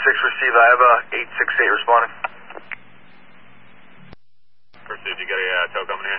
receive. I have 868 responding. Pursuit, you got a tow coming here?